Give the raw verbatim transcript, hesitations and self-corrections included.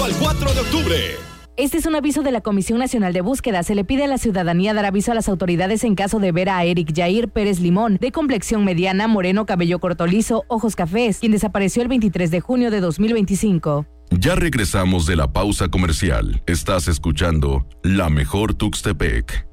Al cuatro de octubre. Este es un aviso de la Comisión Nacional de Búsqueda. Se le pide a la ciudadanía dar aviso a las autoridades en caso de ver a Eric Jair Pérez Limón, de complexión mediana, moreno, cabello corto liso, ojos cafés, quien desapareció el veintitrés de junio de dos mil veinticinco. Ya regresamos de la pausa comercial. Estás escuchando La Mejor Tuxtepec.